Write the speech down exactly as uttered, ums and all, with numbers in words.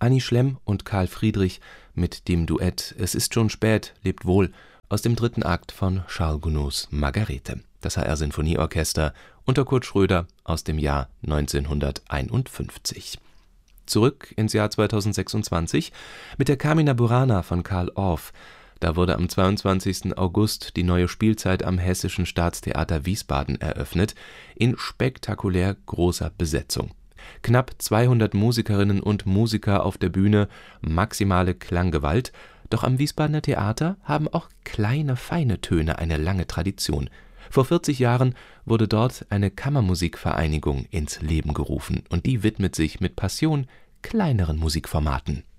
Annie Schlemm und Karl Friedrich mit dem Duett Es ist schon spät, lebt wohl aus dem dritten Akt von Charles Gounods Margarete. Das H R-Sinfonieorchester unter Kurt Schröder aus dem Jahr neunzehnhunderteinundfünfzig. Zurück ins Jahr zweitausendsechsundzwanzig mit der Carmina Burana von Carl Orff. Da wurde am zweiundzwanzigsten August die neue Spielzeit am Hessischen Staatstheater Wiesbaden eröffnet, in spektakulär großer Besetzung. Knapp zweihundert Musikerinnen und Musiker auf der Bühne, maximale Klanggewalt. Doch am Wiesbadener Theater haben auch kleine, feine Töne eine lange Tradition. Vor vierzig Jahren wurde dort eine Kammermusikvereinigung ins Leben gerufen und die widmet sich mit Passion kleineren Musikformaten.